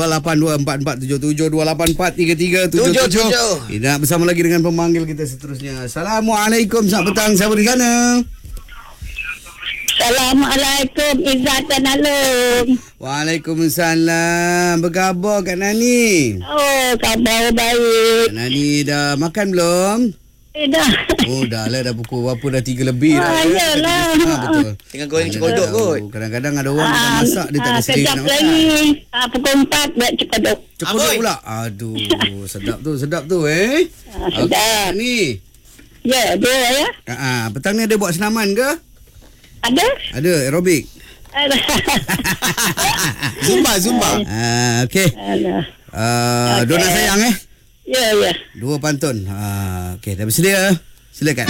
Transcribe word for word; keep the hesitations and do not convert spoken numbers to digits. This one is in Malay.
lapan dua empat empat tujuh tujuh dua lapan empat tiga tiga tujuh tujuh. Kita bersama lagi dengan pemanggil kita seterusnya. Assalamualaikum, selamat petang. Siapa di sana? Assalamualaikum, Izzat dan Alung. Waalaikumsalam. Berkhabar Kak Nani? Oh, khabar baik. Kak Nani dah makan belum? Eh, dah. Oh, dah lah. Dah pukul berapa dah? Tiga lebih dah. Ah, yalah. Ha, betul. Tengah goreng cekodok kot. Kadang-kadang ada orang yang masak, dia tak ada ah, sendiri Sekejap nak makan. lagi. Ah, pukul empat buat cekodok. Cekodok Aboy. pula. Aduh, sedap tu, sedap tu eh. Ah, sedap. Ni. Ya, dia ya. Ha, ha, petang ni ada buat senaman ke? Ada? Ada aerobik. Zumba, Zumba. Ah, okey. Alah. Uh, Okey. Dona sayang eh. Ya, ya. Dua pantun. Ah, okey, dah bersedia? Silakan.